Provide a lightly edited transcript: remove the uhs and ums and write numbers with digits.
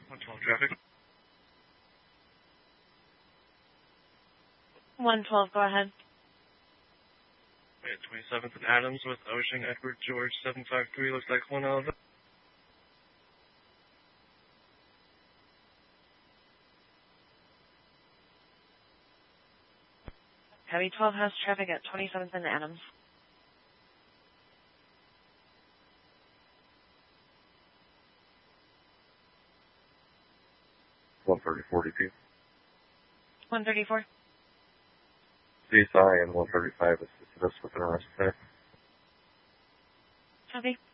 112 traffic. 112, go ahead. At 27th and Adams with Ocean Edward George 753, looks like 1 Elevator. Heavy 12 has traffic at 27th and Adams. $130.42. 134. CSI and 135 assisted us with an arrest there. Copy.